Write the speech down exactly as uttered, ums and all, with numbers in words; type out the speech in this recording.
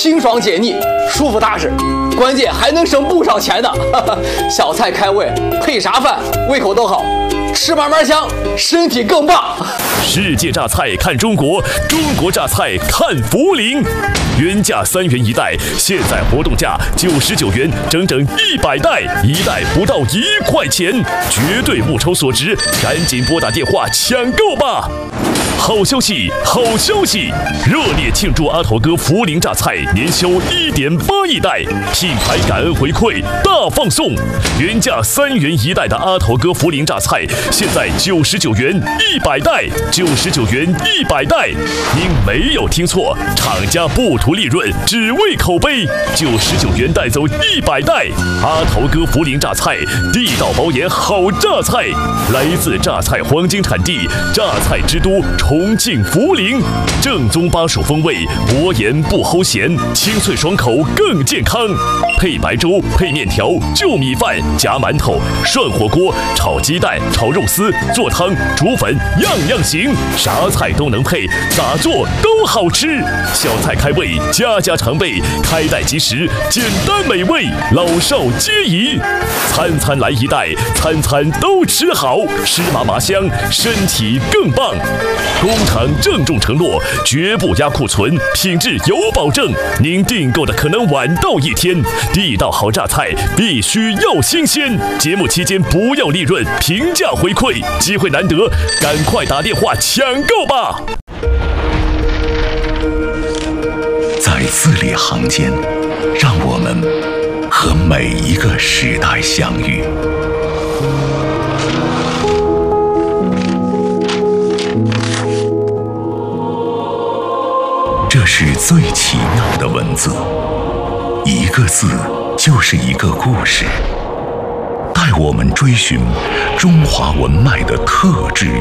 清爽解腻，舒服踏实，关键还能省不少钱呢。小菜开胃，配啥饭胃口都好，吃慢慢香，身体更棒。 世界榨菜看中国，中国榨菜看涪陵。原价三元一袋，现在活动价九十九元，整整一百袋，一袋不到一块钱，绝对物超所值，赶紧拨打电话抢购吧！好消息，好消息！热烈庆祝阿头哥涪陵榨菜年销一点八亿袋，品牌感恩回馈大放送。原价三元一袋的阿头哥涪陵榨菜，现在九十九元一百袋，九十九元一百袋。您没有听错，厂家不图利润，只为口碑。九十九元带走一百袋，阿头哥涪陵榨菜，地道保研好榨菜，来自榨菜黄金产地，榨菜之都。重庆涪陵，正宗巴蜀风味，薄盐不齁咸，清脆爽口更健康。配白粥，配面条，就米饭，夹馒头，涮火锅，炒鸡蛋，炒肉丝，做汤，煮粉，样样行，啥菜都能配，咋做都好吃。小菜开胃，家家常备，开袋即食，简单美味，老少皆宜。餐餐来一袋，餐餐都吃好，湿麻麻香，身体更棒。工厂郑重承诺，绝不压库存，品质有保证。您订购的可能晚到一天，地道好榨菜必须要新鲜。节目期间不要利润，平价回馈，机会难得，赶快打电话抢购吧！ 在字里行间，让我们和每一个时代相遇。这是最奇妙的文字，一个字就是一个故事，带我们追寻中华文脉的特质